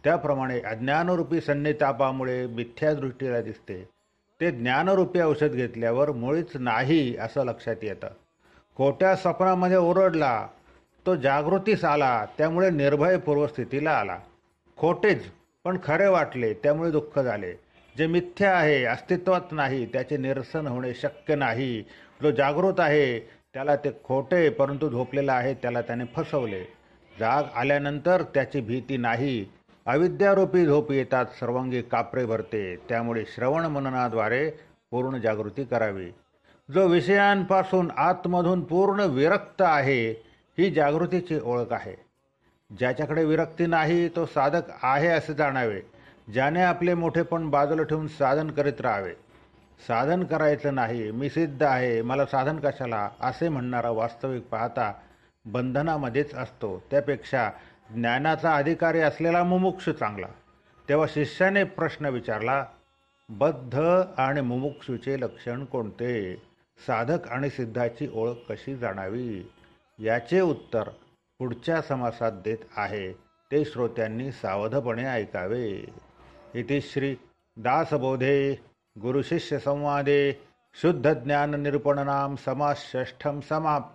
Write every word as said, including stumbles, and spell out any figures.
त्याप्रमाणे अज्ञानरूपी संनितापामुळे मिथ्यादृष्टीला दिसते ते ज्ञानरूपी औषध घेतल्यावर मुळीच नाही असं लक्षात येतं. खोट्या स्वप्नामध्ये ओरडला तो जागृतीस आला, त्यामुळे निर्भय पूर्वस्थितीला आला. खोटेच पण खरे वाटले, त्यामुळे दुःख झाले. जे मिथ्या आहे, अस्तित्वात नाही, त्याचे निरसन होणे शक्य नाही. जो जागृत आहे त्याला ते खोटे परंतु झोपलेला आहे त्याला त्याने फसवले. जाग आल्यानंतर त्याची भीती नाही. अविद्यारूपी झोप येतात सर्वांगी कापरे भरते. त्यामुळे श्रवण मननाद्वारे पूर्ण जागृती करावी. जो विषयांपासून आतमधून पूर्ण विरक्त आहे ही जागृतीची ओळख आहे. ज्याच्याकडे विरक्ती नाही तो साधक आहे असे जाणावे. ज्याने आपले मोठेपण बाजूला ठेवून साधन करीत राहावे. साधन करायचं नाही, मी सिद्ध आहे, मला साधन कशाला असे म्हणणारा वास्तविक पाहता बंधनामध्येच असतो. त्यापेक्षा ज्ञानाचा अधिकारी असलेला मुमुक्षू चांगला. तेव्हा शिष्याने प्रश्न विचारला, बद्ध आणि मुमुक्षूचे लक्षण कोणते? साधक आणि सिद्धाची ओळख कशी जाणावी? याचे उत्तर पुढच्या समासात देत आहे, ते श्रोत्यांनी सावधपणे ऐकावे. इति श्री दासबोधे गुरुशिष्य संवादे शुद्ध ज्ञान निरूपणनाम समास षष्ठम समाप्त.